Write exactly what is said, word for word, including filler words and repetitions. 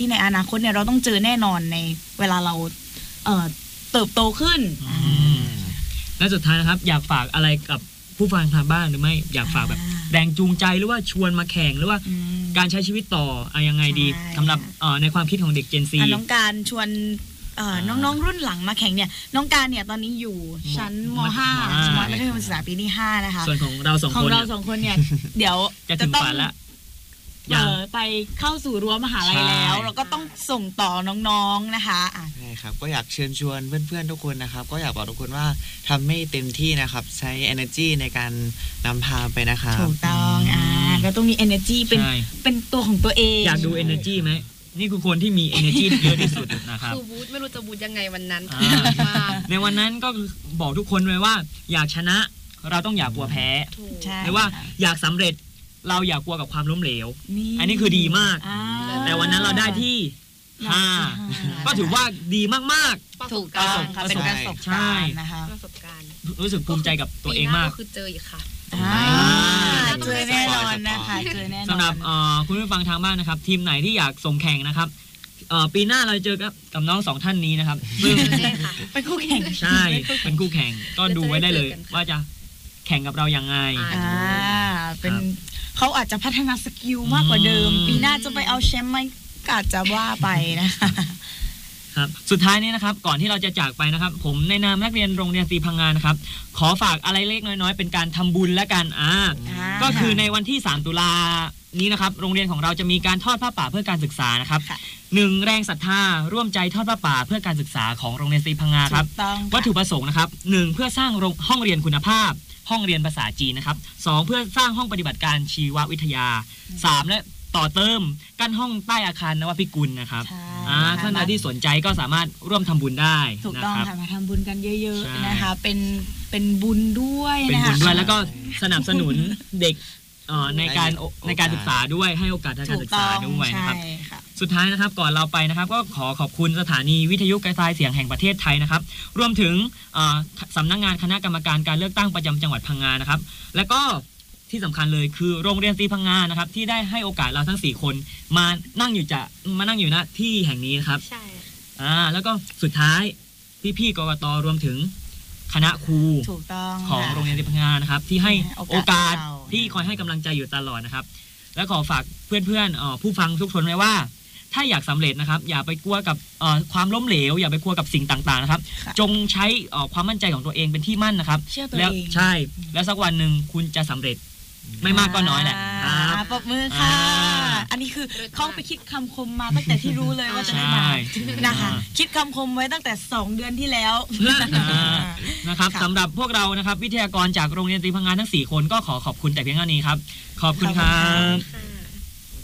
ที่ในอนาคตเนี่ยเราต้องเจอแน่นอนในเวลาเราเอ่อเติบโตขึ้นและสุดท้ายนะครับอยากฝากอะไรกับผู้ฟังทางบ้านหรือไม่อยากฝากแบบแรงจูงใจหรือว่าชวนมาแข่งหรือว่าการใช้ชีวิตต่ออะยังไงดีสำหรับในความคิดของเด็ก Gen Z น้องการชวนน้องๆรุ่นหลังมาแข่งเนี่ยน้องการเนี่ยตอนนี้อยู่ชั้นม .ห้า มัธยมศึกษาปีที่ห้านะคะส่วนของเราสองคนของเราสองคนเนี่ยเดี๋ยวจะต้องเออไปเข้าสู่รั้วมหาลัยแล้วเราก็ต้องส่งต่อน้องๆนะคะใช่ครับก็อยากเชิญชวนเพื่อนๆทุกคนนะครับก็อยากบอกทุกคนว่าทำให้เต็มที่นะครับใช้ energy ในการนำพาไปนะครับถูกต้องอ่าก็ต้องมี energy เป็นเป็นตัวของตัวเองอยากดู energy ไหมนี่คือคนที่มี energy เยอะที่สุดนะครับคือบูธไม่รู้จะบูธยังไงวันนั้นในวันนั้นก็บอกทุกคนไว้ว่าอยากชนะเราต้องอย่ากลัวแพ้หรือว่าอยากสำเร็จเราอย่ากลัวกับความล้มเหลวอันนี้คือดีมากแต่วันนั้นเราได้ที่ห้าก็ถือว่าดีมากๆถูกต้องค่ะเป็นประสบการณ์นะคะประสบการณ์รู้สึกภูมิใจกับตัวเองมากก็คือเจออีกค่ะเจอแน่นอนนะคะเจอแน่นอนสำหรับคุณผู้ฟังทางบ้านนะครับทีมไหนที่อยากส่งแข่งนะครับปีหน้าเราเจอกับกับน้องสองท่านนี้นะครับซึ่งเป็นคู่แข่งใช่เป็นคู่แข่งก็ดูไว้ได้เลยว่าจะแข่งกับเราอย่างไงอ่าเป็นเขาอาจจะพัฒนาสกิลมากกว่าเดิมปีหน้าจะไปเอาแชมป์ไหมก็อาจจะว่าไปนะคะครับสุดท้ายนี้นะครับก่อนที่เราจะจากไปนะครับผมในนามนักเรียนโรงเรียนศรีพังงานะครับขอฝากอะไรเล็กน้อยๆเป็นการทำบุญและกันอ่าก็คือในวันที่สามตุลานี้นะครับโรงเรียนของเราจะมีการทอดผ้าป่าเพื่อการศึกษานะครับหนึ่งแรงศรัทธาร่วมใจทอดผ้าป่าเพื่อการศึกษาของโรงเรียนศรีพังงาครับวัตถุประสงค์นะครับหนึ่งเพื่อสร้างห้องเรียนคุณภาพห้องเรียนภาษาจีนนะครับสองเพื่อสร้างห้องปฏิบัติการชีววิทยาสามและต่อเติมกั้นห้องใต้อาคารนวพิกุลนะครับท่านใดที่สนใจก็สามารถร่วมทำบุญได้ถูกต้องค่ะมาทำบุญกันเยอะๆนะคะเป็นเป็นบุญด้วยนะคะเป็นบุญด้วยแล้วก็สนับสนุนเด็กในการในการศึกษาด้วยให้โอกาสทางการศึกษาด้วยนะครับสุดท้ายนะครับก่อนเราไปนะครับก็ขอขอบคุณสถานีวิทยุกระจายเสียงแห่งประเทศไทยนะครับรวมถึงสำนักงานคณะกรรมการการเลือกตั้งประจำจังหวัดพังงานะครับและก็ที่สำคัญเลยคือโรงเรียนศรีพังงานะครับที่ได้ให้โอกาสเราทั้งสี่คนมานั่งอยู่จะมานั่งอยู่ณที่แห่งนี้นะครับใช่อ่าแล้วก็สุดท้ายพี่ๆกกต.รวมถึงคณะครูของโรงเรียนศรีพังงานะครับที่ให้โอกาสที่คอยให้กำลังใจอยู่ตลอดนะครับและขอฝากเพื่อนๆผู้ฟังทุกคนไว้ว่าถ้าอยากสำเร็จนะครับอย่าไปกลัวกับความล้มเหลวอย่าไปกลัวกับสิ่งต่างๆนะครับจงใช้ความมั่นใจของตัวเองเป็นที่มั่นนะครับแล้วใช่แล้วสักวันหนึ่งคุณจะสำเร็จไม่มากก็น้อยแหละปรบมือค่ะอันนี้คือเขาไปคิดคำคมมาตั้งแต่ที่รู้เลยว่าจะได้มานะคะคิดคำคมไว้ตั้งแต่สองเดือนที่แล้วนะครับสำหรับพวกเรานะครับวิทยากรจากโรงเรียนศรีพังงาทั้งสี่คนก็ขอขอบคุณแต่เพียงเท่านี้ครับขอบคุณครับ